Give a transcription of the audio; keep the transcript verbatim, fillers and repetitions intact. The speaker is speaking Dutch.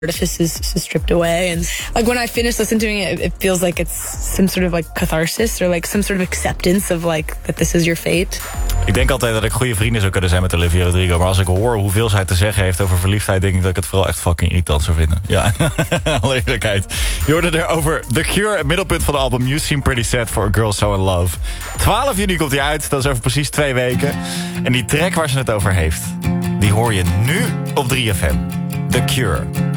artifice is, is stripped away, and like when I finish listening to it, it feels like it's some sort of like catharsis or like some sort of acceptance of like that this is your fate. Ik denk altijd dat ik goede vrienden zou kunnen zijn met Olivia Rodrigo, maar als ik hoor hoeveel zij te zeggen heeft over verliefdheid, denk ik dat ik het vooral echt fucking irritant zou vinden. Ja, alle eerlijkheid. Je hoorde er over The Cure, het middelpunt van het album You Seem Pretty Sad for a Girl So In Love. twaalf juni komt hij uit, dat is over precies twee weken. En die track waar ze het over heeft, die hoor je nu op drie F M. The Cure.